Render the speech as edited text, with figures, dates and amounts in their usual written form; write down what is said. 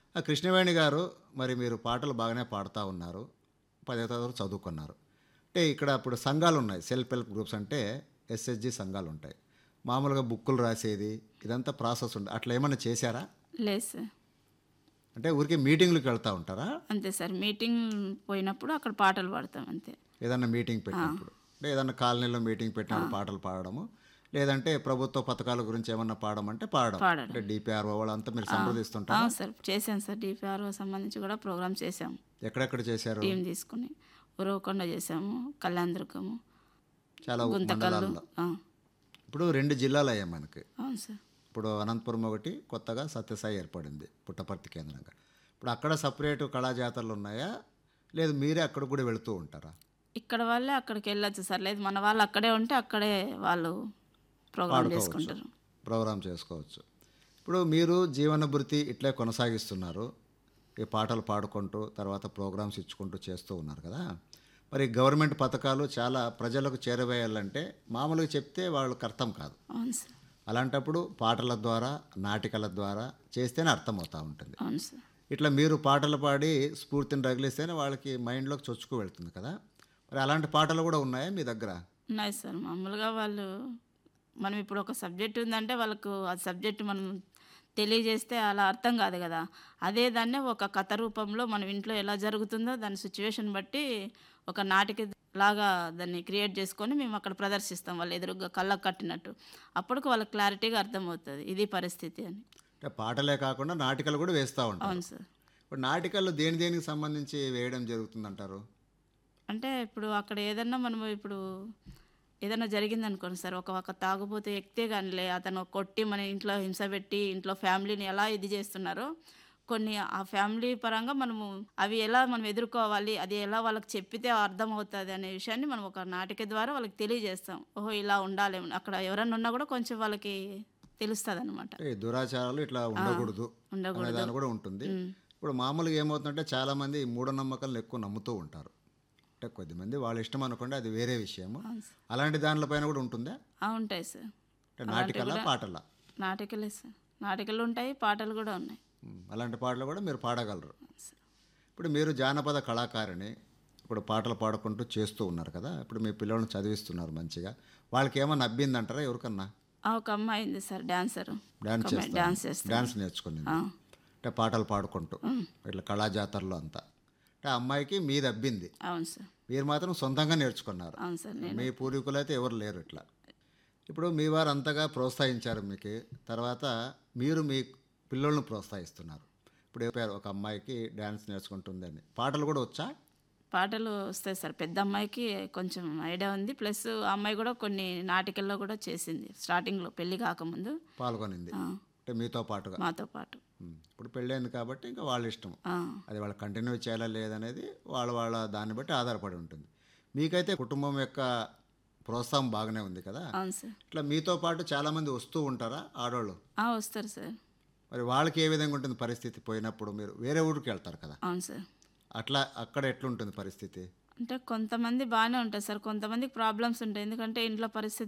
కృష్ణవేణి గారు, మరి మీరు పాటలు బాగానే పాడుతా ఉన్నారు. 10వ తరగతి వరకు చదువుకున్నారు. అంటే ఇక్కడ ఇప్పుడు సంఘాలున్నాయి. సెల్ఫ్ హెల్ప్ గ్రూప్స్ అంటే ఎస్‌హెచ్‌జి సంఘాలుంటాయి. మామూలుగా బుక్కులు రాసేది ఇదంతా ప్రాసెస్ ఉంది. అట్లా ఏమన్నా చేశారా? లేదు సార్. అంటే ఊరికే మీటింగ్‌లకి వెళ్తా ఉంటారా? అంతే సార్. మీటింగ్ పోయినప్పుడు అక్కడ పాటలు పాడతాం అంతే. ఏదన్నా మీటింగ్ పెట్టినప్పుడు. అంటే ఏదన్నా కాలనీలో మీటింగ్ పెట్టినప్పుడు పాటలు పాడడము. లేదంటే ప్రభుత్వ పథకాల గురించి ఏమన్నా పాడమంటే పాడడం. పాడడం. అంటే డిపిఆర్ఓ వాళ్ళంతా మీరు అవును సంప్రదిస్తుంటారా? సార్. చేశాను సార్. డిపిఆర్ఓ సంబంధించి కూడా ప్రోగ్రామ్ చేశాం. ఎక్కడెక్కడ చేశారు? టీం తీసుకుని. ఉరవకొండ చేశాము, కళ్యాణదుర్గము, చాలా గుంతకల్లు. మండలాల్లో. ఇప్పుడు 2 జిల్లాలు అయ్యాయి మనకి. అవును సార్. ఇప్పుడు అనంతపురం ఒకటి, కొత్తగా సత్యసాయి ఏర్పడింది పుట్టపర్తి కేంద్రంగా. ఇప్పుడు అక్కడ సపరేటు కళాజాతరలు ఉన్నాయా? లేదు మీరే అక్కడికి కూడా వెళుతూ ఉంటారా? ఇక్కడ వాళ్ళే అక్కడికి వెళ్ళొచ్చు సార్. లేదు మన వాళ్ళు అక్కడే ఉంటే అక్కడే వాళ్ళు ప్రోగ్రామ్ పాడుకోవచ్చు, చేసుకుంటారు. ప్రోగ్రామ్ చేసుకోవచ్చు. ఇప్పుడు మీరు జీవనభృతి ఇట్లే కొనసాగిస్తున్నారు. ఈ పాటలు పాడుకుంటూ తర్వాత ప్రోగ్రామ్స్ ఇచ్చుకుంటూ చేస్తూ ఉన్నారు కదా. మరి గవర్నమెంట్ పథకాలు చాలా ప్రజలకు చేరవేయాలంటే మామూలుగా చెప్తే వాళ్ళకి అర్థం కాదు. అవును సార్. అలాంటప్పుడు పాటల ద్వారా, నాటికల ద్వారా చేస్తేనే అర్థమవుతూ ఉంటుంది. అవును సార్. ఇట్లా మీరు పాటలు పాడి స్ఫూర్తిని రగిలిస్తేనే వాళ్ళకి మైండ్లోకి చొచ్చుకు వెళ్తుంది కదా. మరి అలాంటి పాటలు కూడా ఉన్నాయా మీ దగ్గర? ఉన్నాయి సార్. మామూలుగా వాళ్ళు మనం ఇప్పుడు ఒక సబ్జెక్ట్ ఉందంటే వాళ్ళకు ఆ సబ్జెక్ట్ మనం తెలియజేస్తే అలా అర్థం కాదు కదా. అదే దాన్నే ఒక కథ రూపంలో మనం ఇంట్లో ఎలా జరుగుతుందో దాని సిచ్యువేషన్ బట్టి ఒక నాటిక లాగా దాన్ని క్రియేట్ చేసుకొని మేము అక్కడ ప్రదర్శిస్తాం వాళ్ళు ఎదురుగా కళ్ళకు కట్టినట్టు. అప్పటికి వాళ్ళకి క్లారిటీగా అర్థమవుతుంది ఇది పరిస్థితి అని. అంటే పాటలే కాకుండా నాటికలు కూడా వేస్తూ ఉంటారు. అవును సార్. ఇప్పుడు నాటికల్లో దేనికి సంబంధించి వేయడం జరుగుతుందంటారు? అంటే ఇప్పుడు అక్కడ ఏదన్నా మనం ఇప్పుడు ఏదైనా జరిగిందనుకోండి సార్, ఒక తాగుబోతు ఎక్కితే కానిలే అతను కొట్టి మన ఇంట్లో హింస పెట్టి ఇంట్లో ఫ్యామిలీని ఎలా ఇది చేస్తున్నారో కొన్ని ఆ ఫ్యామిలీ పరంగా మనము అవి ఎలా మనం ఎదుర్కోవాలి, అది ఎలా వాళ్ళకి చెప్పితే అర్థమవుతుంది అనే విషయాన్ని మనం ఒక నాటిక ద్వారా వాళ్ళకి తెలియజేస్తాం. ఓహో ఇలా ఉండాలి, అక్కడ ఎవరన్నా ఉన్నా కూడా కొంచెం వాళ్ళకి తెలుస్తుంది అనమాట. అంటే ఈ దురాచారాలు ఇట్లా ఉండకూడదు అనే ఉండకూడదు. దాని కూడా ఉంటుంది. ఇప్పుడు మామూలుగా ఏమవుతుందంటే చాలామంది ఈ మూఢనమ్మకాలను ఎక్కువ నమ్ముతూ ఉంటారు. అంటే కొద్దిమంది వాళ్ళ ఇష్టం అనుకోండి, అది వేరే విషయము. అలాంటి దానిపైన కూడా ఉంటుందా? ఉంటాయి సార్. అంటే నాటికలా, పాటలా? నాటికలే సార్. నాటికలు ఉంటాయి, పాటలు కూడా ఉన్నాయి. అలాంటి పాటలు కూడా మీరు పాడగలరు. ఇప్పుడు మీరు జానపద కళాకారిణి, ఇప్పుడు పాటలు పాడుకుంటూ చేస్తూ ఉన్నారు కదా. ఇప్పుడు మీ పిల్లల్ని చదివిస్తున్నారు మంచిగా. వాళ్ళకి ఏమన్నా అబ్బిందంటారా ఎవరికన్నా? ఒక అమ్మాయి ఉంది సార్, డాన్సరు. డాన్స్ డాన్స్ చేస్తారు, చేస్తారు. డాన్స్ నేర్చుకునింది. అంటే పాటలు పాడుకుంటూ ఇట్లా కళాజాతరలో అంతా. అంటే ఆ అమ్మాయికి మీది అబ్బింది, అవును సార్. మీరు మాత్రం సొంతంగా నేర్చుకున్నారు. అవును సార్. మీ పూర్వీకులు అయితే ఎవరు లేరు ఇట్లా. ఇప్పుడు మీ వారు అంతగా ప్రోత్సహించారు మీకు, తర్వాత మీరు మీ పిల్లలను ప్రోత్సహిస్తున్నారు. ఇప్పుడు చెప్పారు ఒక అమ్మాయికి డ్యాన్స్ నేర్చుకుంటుందని, పాటలు కూడా వచ్చా? పాటలు వస్తాయి సార్. పెద్ద అమ్మాయికి కొంచెం ఐడియా ఉంది. ప్లస్ ఆ అమ్మాయి కూడా కొన్ని నాటికల్లో కూడా చేసింది స్టార్టింగ్లో పెళ్లి కాకముందు పాల్గొనింది. అంటే మీతో పాటుగా. మాతో పాటు. ఇప్పుడు పెళ్ళైంది కాబట్టి ఇంకా వాళ్ళ ఇష్టం. ఆ, అది వాళ్ళు కంటిన్యూ చేయాలా లేదనేది వాళ్ళ దాన్ని బట్టి ఆధారపడి ఉంటుంది. మీకైతే కుటుంబం యొక్క ప్రోత్సాహం బాగానే ఉంది కదా. అవును సార్. ఇట్లా మీతో పాటు చాలామంది వస్తూ ఉంటారా ఆడవాళ్ళు? వస్తారు సార్. మరి వాళ్ళకి ఏ విధంగా ఉంటుంది పరిస్థితి? పోయినప్పుడు మీరు వేరే ఊరికి వెళ్తారు కదా, అవును సార్. అట్లా అక్కడ ఎట్లుంటుంది పరిస్థితి? అంటే కొంతమంది బాగానే ఉంటారు సార్, కొంతమందికి ప్రాబ్లమ్స్ ఉంటాయి. ఎందుకంటే ఇంట్లో పరిస్థితి